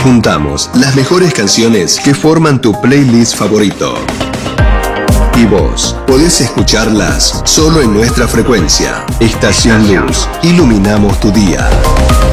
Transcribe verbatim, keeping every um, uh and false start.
juntamos las mejores canciones que forman tu playlist favorito. Y vos podés escucharlas solo en nuestra frecuencia. Estación Luz, iluminamos tu día.